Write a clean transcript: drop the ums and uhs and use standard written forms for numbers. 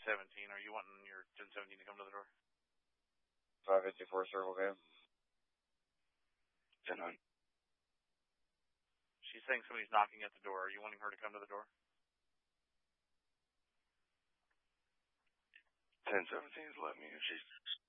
1017. Are you wanting your 1017 to come to the door? 554 Circle K. 10-9. She's saying somebody's knocking at the door. Are you wanting her to come to the door? 1017's let me if she's